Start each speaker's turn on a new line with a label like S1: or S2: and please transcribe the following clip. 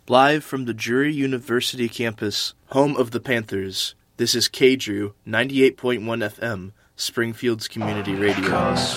S1: Live from the Drury University campus, home of the Panthers, this is KDRU 98.1 FM, Springfield's community radio.